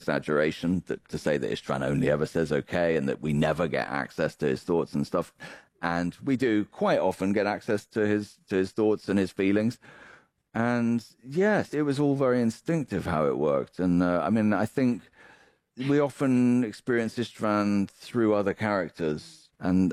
exaggeration to say that Istvan only ever says okay and that we never get access to his thoughts and stuff. And we do quite often get access to his thoughts and his feelings. And yes, it was all very instinctive how it worked. And I think we often experience Istvan through other characters. And